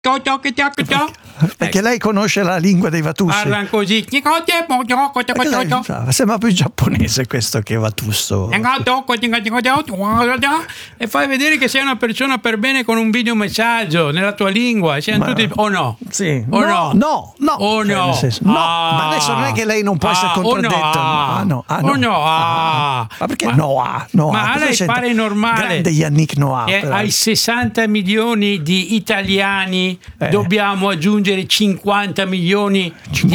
Perché lei conosce la lingua dei Vatussi. Parlano così. Sembra più giapponese questo che Vatusso. E fai vedere che sei una persona per bene con un videomessaggio nella tua lingua. Siamo tutti. O no? Sì. O no? No. O Cioè, no? nel senso, no. Ma adesso non è che lei non può essere contraddetto. No. Ma perché Noah? Ma a lei pare normale. Grande Yannick Noah. Ai 60 milioni di italiani dobbiamo aggiungere 50 milioni,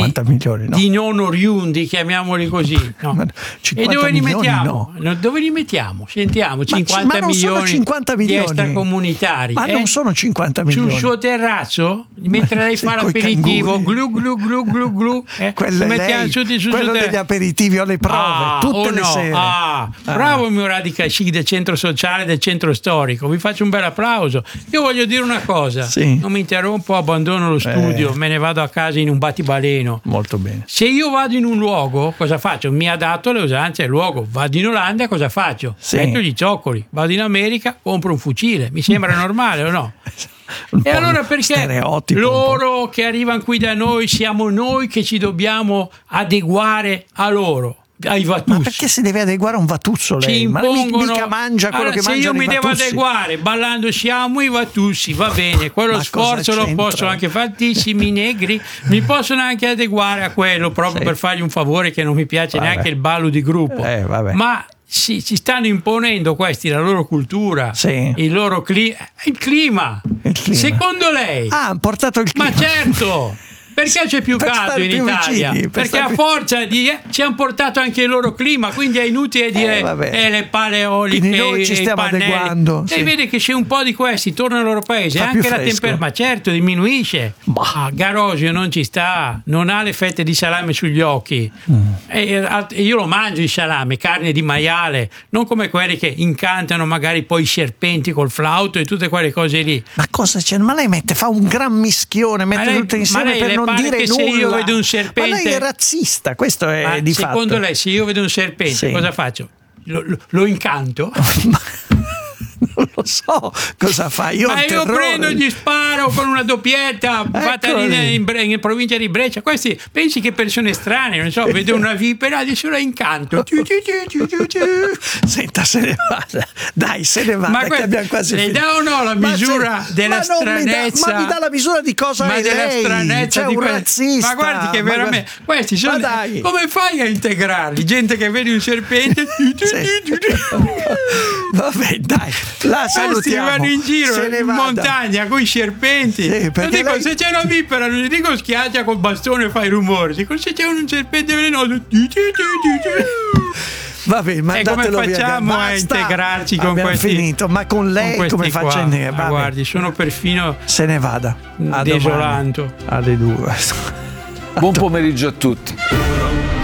di non oriundi, chiamiamoli così. No. E dove li mettiamo? No. Dove li mettiamo? Sentiamo, 50 milioni di extracomunitari. Ma non sono 50 milioni. Sul suo terrazzo, mentre lei fa l'aperitivo, glu glu glu glu glu, quello degli aperitivi o le prove, tutte le sere. Bravo il mio radical chic del centro sociale, del centro storico, vi faccio un bel applauso. Io voglio dire una cosa, non mi interrompo, abbandono lo studio, me ne vado a casa in un battibaleno. Molto bene. Se io vado in un luogo, cosa faccio? Mi adatto alle usanze del luogo. Vado in Olanda, cosa faccio? Metto gli zoccoli. Vado in America, compro un fucile. Mi sembra normale o no? E allora perché loro che arrivano qui da noi siamo noi che ci dobbiamo adeguare a loro? Ai Vatussi. Ma perché si deve adeguare a un Vatusso lei? Ci impongono, ma mica mangia quello che mangiano i Vatussi. Se io mi devo adeguare ballando siamo i Vatussi, va bene, quello sforzo lo posso anche fare, tantissimi negri mi possono anche adeguare a quello proprio per fargli un favore, che non mi piace neanche il ballo di gruppo, ma si stanno imponendo questi la loro cultura, il loro clima. Secondo lei hanno portato il clima? Ma certo. Perché c'è più caldo in Italia? Perché a forza di ci hanno portato anche il loro clima, quindi è inutile dire le pale eoliche. Quindi noi ci stiamo adeguando. E vede che c'è un po' di questi, torna al loro paese, anche la temperatura, ma certo diminuisce. Garosio non ci sta, non ha le fette di salame sugli occhi. Io lo mangio il salame, carne di maiale, non come quelli che incantano magari poi i serpenti col flauto e tutte quelle cose lì. Ma cosa c'è? Ma lei fa un gran mischione, mette tutte insieme per non dire nulla. Se io vedo un serpente, ma lei è razzista, questo è di fatto. Secondo lei, se io vedo un serpente, cosa faccio? Lo incanto? Non lo so cosa fa. Io prendo e gli sparo con una doppietta fatta in provincia di Brescia. Questi pensi che persone strane, non so, vedo una vipera, adesso la incanto. Senta, se ne vada. Dai, se ne vada, che abbiamo quasi le finito. dà o no la misura della stranezza? Ma mi dà la misura di cosa è della lei? Stranezza C'è un razzista. Ma guardi che veramente questi sono. Come fai a integrarli? Gente che vede un serpente. Vabbè, dai, la salutiamo. Vanno in giro in montagna con i serpenti. Dico, se c'è una vipera, non gli dico schiaccia col bastone e fai rumore. Dico, se c'è un serpente velenoso. Vabbè, ma come facciamo a integrarci con questi? Finito, ma con lei come faccia a integrare? Guardi, sono perfino. Se ne vada. Desolando. Alle 2. Buon pomeriggio a tutti.